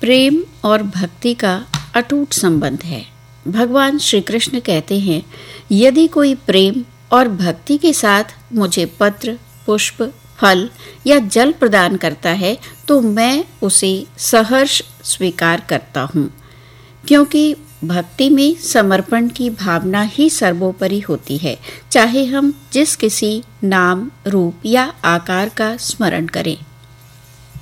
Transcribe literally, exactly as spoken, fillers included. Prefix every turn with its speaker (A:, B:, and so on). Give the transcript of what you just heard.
A: प्रेम और भक्ति का अटूट संबंध है। भगवान श्री कृष्ण कहते हैं, यदि कोई प्रेम और भक्ति के साथ मुझे पत्र, पुष्प, फल या जल प्रदान करता है तो मैं उसे सहर्ष स्वीकार करता हूँ, क्योंकि भक्ति में समर्पण की भावना ही सर्वोपरि होती है, चाहे हम जिस किसी नाम, रूप या आकार का स्मरण करें।